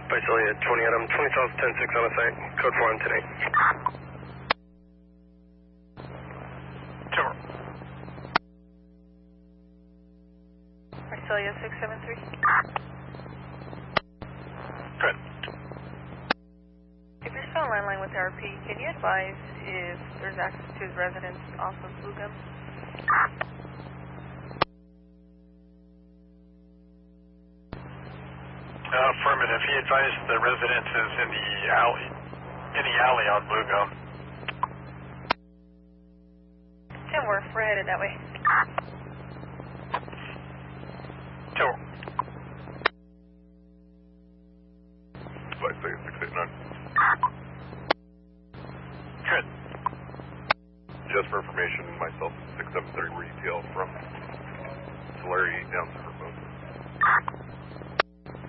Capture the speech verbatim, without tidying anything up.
Visalia twenty Adam, twenty south, ten six on a site, code four on ten eight. Sure. Visalia six seven three. Good. If you're still on landline with R P, can you advise if there's access to his residence off of Blue Gum? Uh, affirmative. He advised the residence is in the alley, in the alley on Blue Gum. ten four, we're headed that way. Sure. Flight six eight nine. Good. Just for information, myself, six seven three, where you T L from?